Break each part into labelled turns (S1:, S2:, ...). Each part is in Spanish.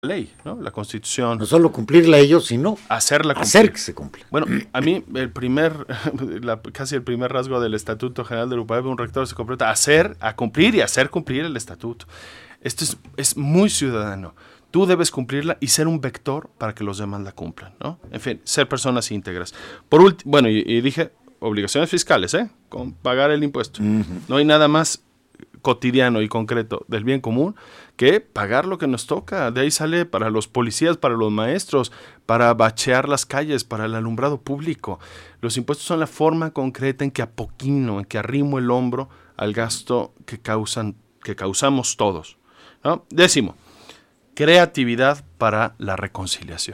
S1: ley, ¿no? La Constitución.
S2: No solo cumplirla ellos, sino
S1: hacerla cumplir.
S2: Hacer que se cumpla.
S1: Bueno, a mí casi el primer rasgo del Estatuto General del UPAEP, un rector se completa a cumplir y hacer cumplir el estatuto. Esto es muy ciudadano. Tú debes cumplirla y ser un vector para que los demás la cumplan, ¿no? En fin, ser personas íntegras. Por último, bueno, y dije obligaciones fiscales, con pagar el impuesto. Uh-huh. No hay nada más cotidiano y concreto del bien común que pagar lo que nos toca. De ahí sale para los policías, para los maestros, para bachear las calles, para el alumbrado público. Los impuestos son la forma concreta en que apoquino, en que arrimo el hombro al gasto que causamos todos, ¿no? 10, creatividad para la reconciliación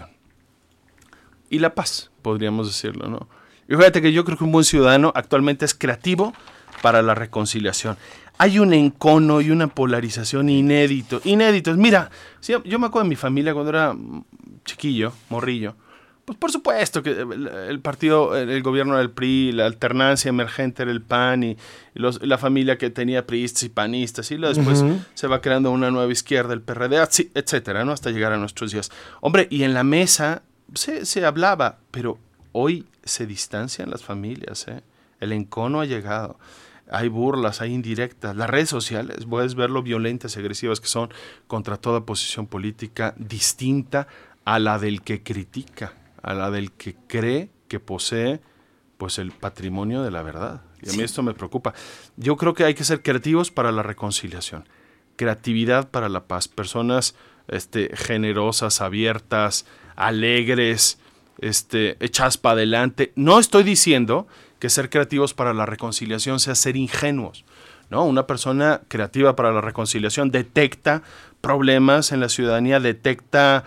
S1: y la paz, podríamos decirlo, ¿no? Y fíjate que yo creo que un buen ciudadano actualmente es creativo para la reconciliación. Hay un encono y una polarización inéditos. Mira, sí, yo me acuerdo de mi familia cuando era chiquillo, morrillo. Pues por supuesto que el partido, el gobierno era el PRI, la alternancia emergente era el PAN y la familia que tenía priistas y panistas. Y después se va creando una nueva izquierda, el PRD, etcétera, ¿no? Hasta llegar a nuestros días. Hombre, y en la mesa se hablaba, pero hoy se distancian las familias, ¿eh? El encono ha llegado. Hay burlas, hay indirectas. Las redes sociales, puedes ver lo violentas y agresivas que son contra toda posición política distinta a la del que critica, a la del que cree que posee pues el patrimonio de la verdad. Y a mí esto me preocupa. Yo creo que hay que ser creativos para la reconciliación, creatividad para la paz, personas generosas, abiertas, alegres, echadas para adelante. No estoy diciendo que ser creativos para la reconciliación sea ser ingenuos, ¿no? Una persona creativa para la reconciliación detecta problemas en la ciudadanía, detecta,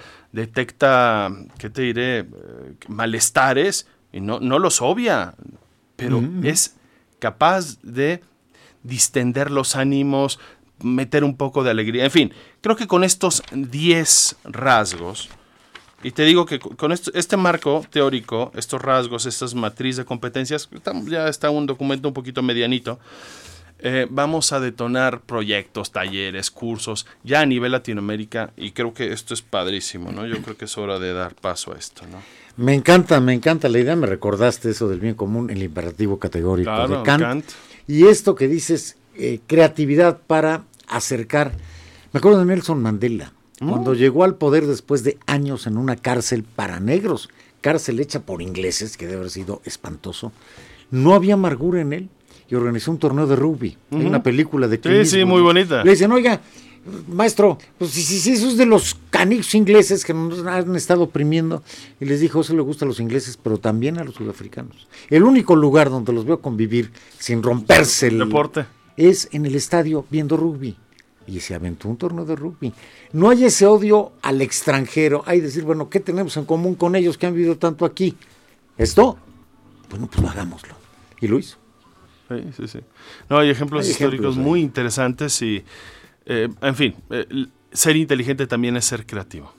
S1: ¿qué te diré? Malestares, y no los obvia, pero es capaz de distender los ánimos, meter un poco de alegría. En fin, creo que con estos 10 rasgos, y te digo que con este marco teórico, estos rasgos, estas matrices de competencias, ya está un documento un poquito medianito, vamos a detonar proyectos, talleres, cursos, ya a nivel Latinoamérica, y creo que esto es padrísimo, ¿no? Yo creo que es hora de dar paso a esto, ¿no?
S2: Me encanta la idea, me recordaste eso del bien común, el imperativo categórico de Kant. Y esto que dices, creatividad para acercar, me acuerdo de Nelson Mandela, cuando llegó al poder después de años en una cárcel para negros, cárcel hecha por ingleses, que debe haber sido espantoso, no había amargura en él, y organizó un torneo de rugby. Hay una película de Clint Eastwood.
S1: Sí, muy bonita.
S2: Le dicen, oiga, maestro, pues si eso es de los canijos ingleses que nos han estado oprimiendo. Y les dijo, eso le gusta a los ingleses, pero también a los sudafricanos. El único lugar donde los veo convivir sin romperse el
S1: deporte
S2: es en el estadio viendo rugby. Y se aventó un torneo de rugby. No hay ese odio al extranjero. Hay decir, bueno, ¿qué tenemos en común con ellos que han vivido tanto aquí? ¿Esto? Bueno, pues hagámoslo. Y lo hizo.
S1: Sí. No, hay ejemplos históricos muy interesantes y, en fin, ser inteligente también es ser creativo.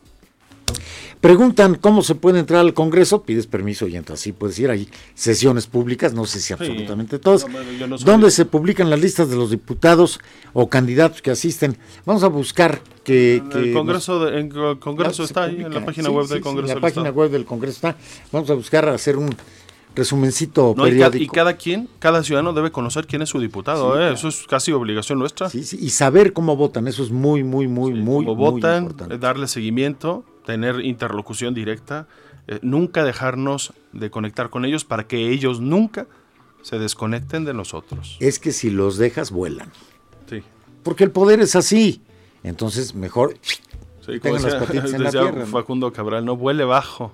S2: Preguntan cómo se puede entrar al Congreso, pides permiso y entras. Sí, puedes ir, hay sesiones públicas, no sé si absolutamente todas, donde se publican las listas de los diputados o candidatos que asisten. Vamos a buscar que
S1: el Congreso está ahí, en la página web del Congreso.
S2: En la página web del Congreso está. Vamos a buscar hacer un resumencito periódico.
S1: Y cada ciudadano debe conocer quién es su diputado, claro. Eso es casi obligación nuestra.
S2: Sí, y saber cómo votan, eso es muy
S1: cómo votan,
S2: importante.
S1: Darle seguimiento, tener interlocución directa, nunca dejarnos de conectar con ellos para que ellos nunca se desconecten de nosotros.
S2: Es que si los dejas, vuelan.
S1: Sí.
S2: Porque el poder es así. Entonces, mejor...
S1: Sí, como decía Facundo Cabral, no, vuele bajo,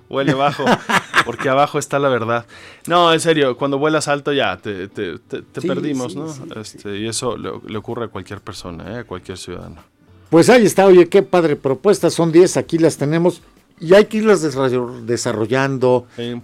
S1: porque abajo está la verdad. No, en serio, cuando vuelas alto ya te perdimos, ¿no? Y eso le ocurre a cualquier persona, a cualquier ciudadano.
S2: Pues ahí está, oye, qué padre propuesta, son 10, aquí las tenemos, y hay que irlas desarrollando,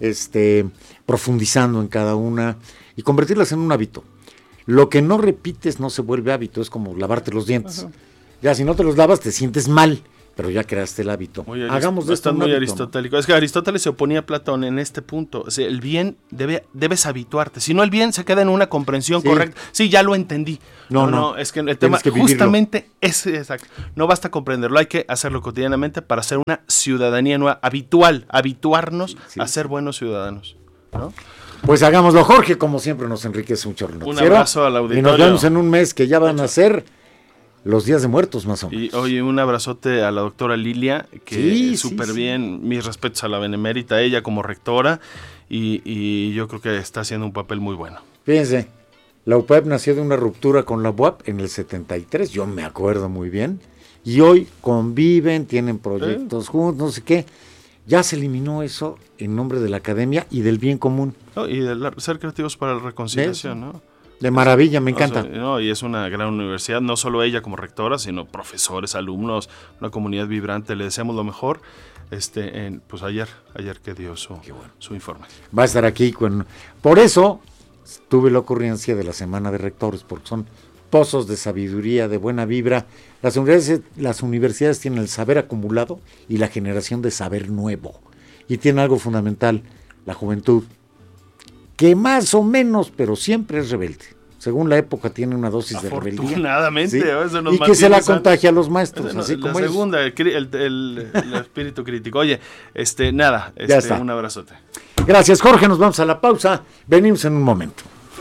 S2: profundizando en cada una, y convertirlas en un hábito. Lo que no repites no se vuelve hábito, es como lavarte los dientes. Ajá. Ya si no te los lavas te sientes mal, pero ya creaste el hábito. Hagamos de esto un
S1: muy
S2: hábito,
S1: aristotélico. Es que Aristóteles se oponía a Platón en este punto. O sea, el bien debes habituarte. Si no, el bien se queda en una comprensión correcta. Sí, ya lo entendí. No, es que el tema justamente es exacto. No basta comprenderlo, hay que hacerlo cotidianamente para hacer una ciudadanía nueva, habituarnos a ser buenos ciudadanos, ¿no?
S2: Pues hagámoslo, Jorge, como siempre nos enriquece mucho el noticiero.
S1: Un abrazo al auditorio.
S2: Y nos vemos en un mes que ya van a ser los días de muertos, más o menos.
S1: Y oye, un abrazote a la doctora Lilia, que súper bien, mis respetos a la benemérita, ella como rectora, y yo creo que está haciendo un papel muy bueno.
S2: Fíjense, la UPAEP nació de una ruptura con la UAP en el 73, yo me acuerdo muy bien, y hoy conviven, tienen proyectos juntos, no sé qué. Ya se eliminó eso en nombre de la academia y del bien común.
S1: Y de ser creativos para la reconciliación, ¿no?
S2: De maravilla, me encanta.
S1: Y es una gran universidad, no solo ella como rectora, sino profesores, alumnos, una comunidad vibrante. Le deseamos lo mejor. Pues ayer que dio su informe.
S2: Va a estar aquí por eso tuve la ocurrencia de la semana de rectores, porque son pozos de sabiduría, de buena vibra. Las universidades tienen el saber acumulado y la generación de saber nuevo. Y tienen algo fundamental, la juventud, que más o menos, pero siempre es rebelde. Según la época tiene una dosis de rebeldía.
S1: Afortunadamente, ¿sí?
S2: Eso nos y que se la contagia a los maestros. Así como
S1: la segunda, el espíritu crítico. Oye, un abrazote.
S2: Gracias, Jorge, nos vamos a la pausa. Venimos en un momento.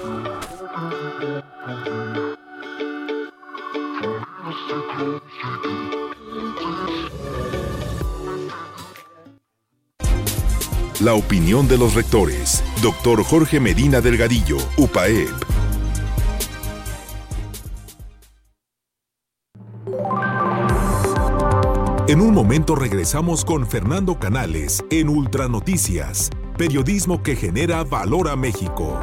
S3: La opinión de los rectores. Dr. Jorge Medina Delgadillo, UPAEP. En un momento regresamos con Fernando Canales en Ultranoticias, periodismo que genera valor a México.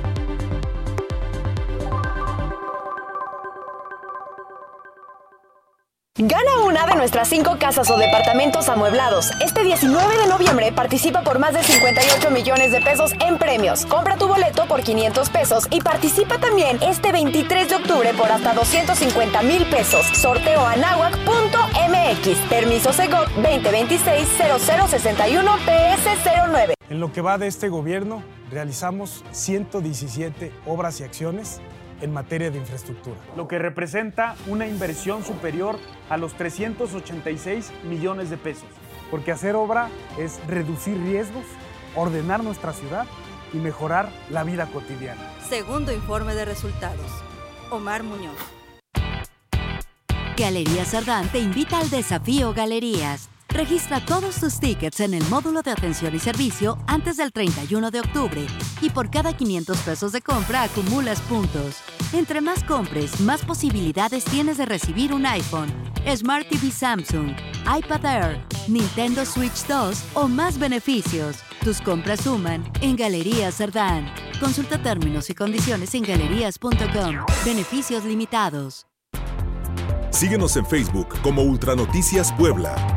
S4: Gana una de nuestras 5 casas o departamentos amueblados. Este 19 de noviembre participa por más de 58 millones de pesos en premios. Compra tu boleto por 500 pesos y participa también este 23 de octubre por hasta 250,000 pesos. Sorteo anahuac.mx. Permiso Segov 2026-0061 PS09.
S5: En lo que va de este gobierno, realizamos 117 obras y acciones en materia de infraestructura, lo que representa una inversión superior a los 386 millones de pesos, porque hacer obra es reducir riesgos, ordenar nuestra ciudad y mejorar la vida cotidiana.
S6: Segundo informe de resultados. Omar Muñoz.
S7: Galerías Sardán te invita al Desafío Galerías. Registra todos tus tickets en el módulo de atención y servicio antes del 31 de octubre y por cada 500 pesos de compra acumulas puntos. Entre más compres, más posibilidades tienes de recibir un iPhone, Smart TV Samsung, iPad Air, Nintendo Switch 2 o más beneficios. Tus compras suman en Galerías Sardán. Consulta términos y condiciones en galerías.com. Beneficios limitados.
S3: Síguenos en Facebook como Ultranoticias Puebla.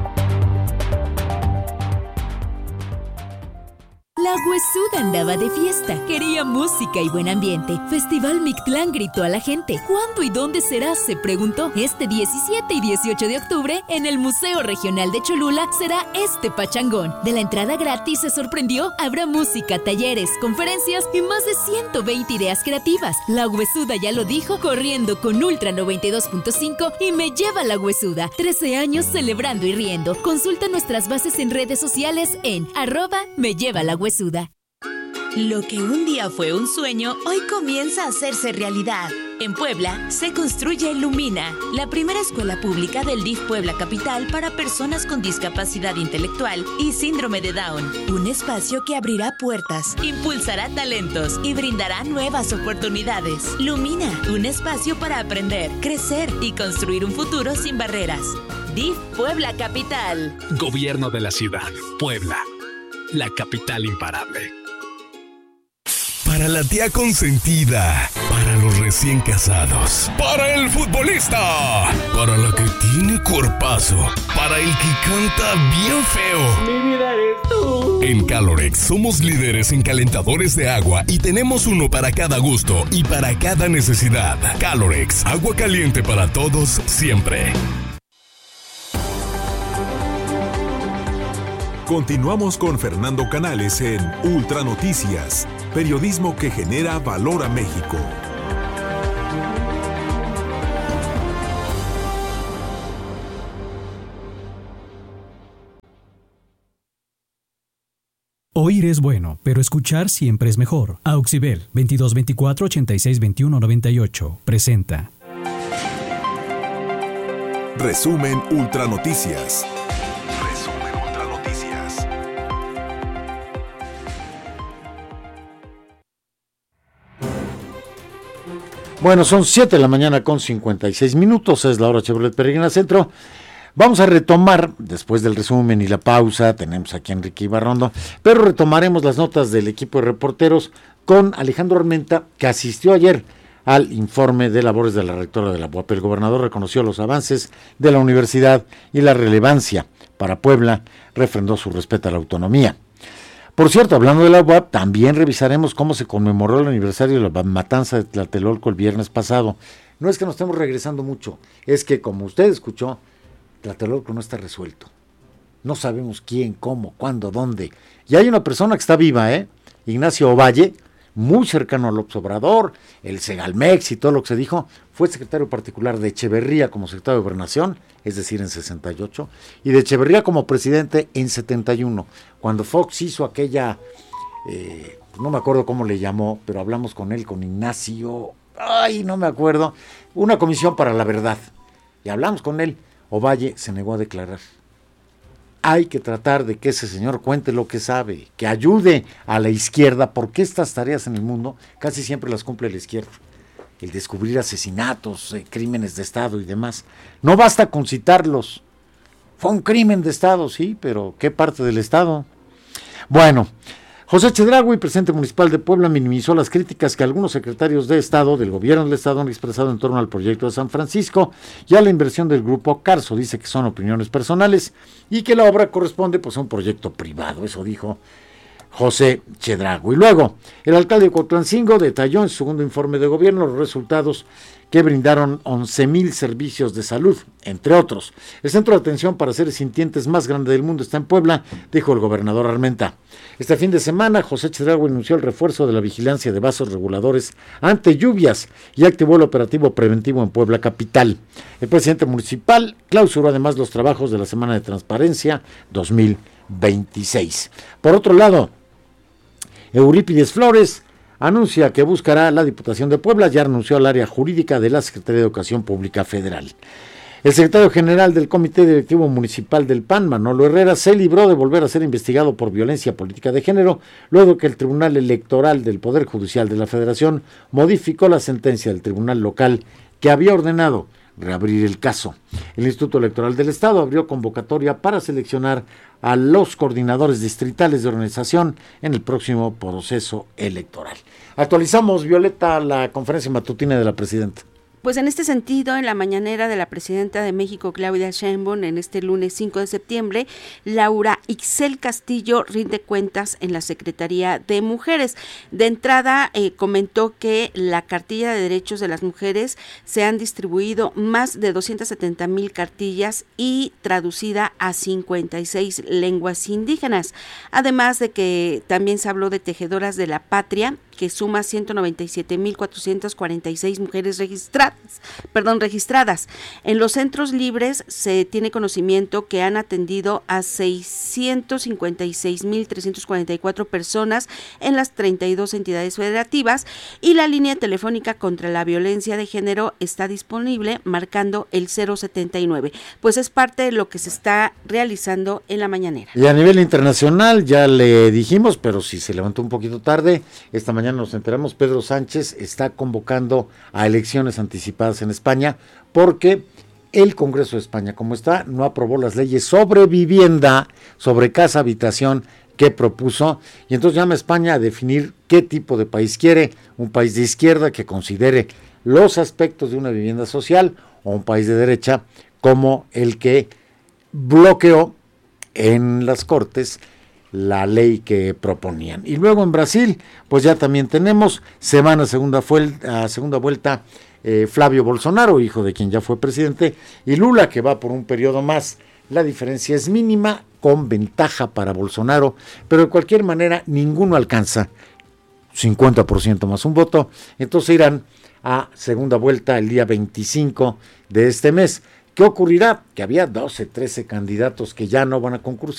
S8: La huesuda andaba de fiesta, quería música y buen ambiente. Festival Mictlán gritó a la gente. ¿Cuándo y dónde será?, se preguntó. Este 17 y 18 de octubre, en el Museo Regional de Cholula, será este pachangón. De la entrada gratis se sorprendió, habrá música, talleres, conferencias y más de 120 ideas creativas. La huesuda ya lo dijo, corriendo con Ultra 92.5 y Me Lleva la Huesuda. 13 años celebrando y riendo. Consulta nuestras bases en redes sociales en @MeLlevaLaHuesuda.
S9: Lo que un día fue un sueño, hoy comienza a hacerse realidad. En Puebla se construye Lumina, la primera escuela pública del DIF Puebla Capital para personas con discapacidad intelectual y síndrome de Down. Un espacio que abrirá puertas, impulsará talentos y brindará nuevas oportunidades. Lumina, un espacio para aprender, crecer y construir un futuro sin barreras. DIF Puebla Capital.
S10: Gobierno de la ciudad, Puebla, la capital imparable.
S3: Para la tía consentida, para los recién casados, para el futbolista, para la que tiene cuerpazo, para el que canta bien feo.
S11: Mi vida eres tú.
S3: En Calorex somos líderes en calentadores de agua y tenemos uno para cada gusto y para cada necesidad. Calorex, agua caliente para todos siempre.
S11: Continuamos con Fernando Canales en Ultra Noticias, periodismo que genera valor a México.
S12: Oír es bueno, pero escuchar siempre es mejor. Auxibel 2224 86 21 98 presenta.
S11: Resumen Ultra Noticias.
S2: Bueno, son 7 de la mañana con 56 minutos, es la hora Chevrolet Peregrina Centro. Vamos a retomar, después del resumen y la pausa, tenemos aquí a Enrique Ibarrondo, pero retomaremos las notas del equipo de reporteros con Alejandro Armenta, que asistió ayer al informe de labores de la rectora de la UAP. El gobernador reconoció los avances de la universidad y la relevancia para Puebla, refrendó su respeto a la autonomía. Por cierto, hablando de la UAP, también revisaremos cómo se conmemoró el aniversario de la matanza de Tlatelolco el viernes pasado. No es que nos estemos regresando mucho, es que como usted escuchó, Tlatelolco no está resuelto. No sabemos quién, cómo, cuándo, dónde. Y hay una persona que está viva, Ignacio Ovalle, muy cercano a López Obrador, el Segalmex y todo lo que se dijo, fue secretario particular de Echeverría como secretario de Gobernación, es decir, en 68, y de Echeverría como presidente en 71, cuando Fox hizo aquella, no me acuerdo cómo le llamó, pero hablamos con él, con Ignacio, no me acuerdo, una comisión para la verdad, y hablamos con él. Ovalle se negó a declarar. Hay que tratar de que ese señor cuente lo que sabe, que ayude a la izquierda, porque estas tareas en el mundo casi siempre las cumple la izquierda. El descubrir asesinatos, crímenes de Estado y demás. No basta con citarlos. Fue un crimen de Estado, sí, pero ¿qué parte del Estado? Bueno, José Chedraui, presidente municipal de Puebla, minimizó las críticas que algunos secretarios de Estado, del gobierno del Estado, han expresado en torno al proyecto de San Francisco y a la inversión del grupo Carso. Dice que son opiniones personales y que la obra corresponde a un proyecto privado. Eso dijo José Chedraui. Luego, el alcalde de Coatlancingo detalló en su segundo informe de gobierno los resultados que brindaron 11,000 servicios de salud, entre otros. El centro de atención para seres sintientes más grande del mundo está en Puebla, dijo el gobernador Armenta. Este fin de semana, José Chedraui anunció el refuerzo de la vigilancia de vasos reguladores ante lluvias y activó el operativo preventivo en Puebla capital. El presidente municipal clausuró además los trabajos de la Semana de Transparencia 2026. Por otro lado, Eurípides Flores anuncia que buscará la Diputación de Puebla, ya renunció al área jurídica de la Secretaría de Educación Pública Federal. El secretario general del Comité Directivo Municipal del PAN, Manolo Herrera, se libró de volver a ser investigado por violencia política de género, luego que el Tribunal Electoral del Poder Judicial de la Federación modificó la sentencia del Tribunal Local que había ordenado reabrir el caso. El Instituto Electoral del Estado abrió convocatoria para seleccionar a los coordinadores distritales de organización en el próximo proceso electoral. Actualizamos, Violeta, la conferencia matutina de la presidenta.
S13: Pues en este sentido, en la mañanera de la presidenta de México, Claudia Sheinbaum, en este lunes 5 de septiembre, Laura Ixel Castillo rinde cuentas en la Secretaría de Mujeres. De entrada, comentó que la cartilla de derechos de las mujeres se han distribuido más de 270,000 cartillas y traducida a 56 lenguas indígenas. Además de que también se habló de tejedoras de la patria, que suma 197,446 mujeres registradas. En los centros libres se tiene conocimiento que han atendido a 656,344 personas en las 32 entidades federativas, y la línea telefónica contra la violencia de género está disponible marcando el 079. Pues es parte de lo que se está realizando en la mañanera.
S2: Y a nivel internacional, ya le dijimos, pero si se levantó un poquito tarde, esta mañana nos enteramos, Pedro Sánchez está convocando a elecciones anticipadas en España porque el Congreso de España, como está, no aprobó las leyes sobre vivienda, sobre casa, habitación que propuso, y entonces llama a España a definir qué tipo de país quiere, un país de izquierda que considere los aspectos de una vivienda social, o un país de derecha como el que bloqueó en las Cortes la ley que proponían. Y luego en Brasil, pues ya también tenemos, se van a segunda vuelta Flavio Bolsonaro, hijo de quien ya fue presidente, y Lula, que va por un periodo más. La diferencia es mínima, con ventaja para Bolsonaro, pero de cualquier manera ninguno alcanza 50% más un voto, entonces irán a segunda vuelta el día 25 de este mes. ¿Qué ocurrirá? Que había 12, 13 candidatos que ya no van a concursar.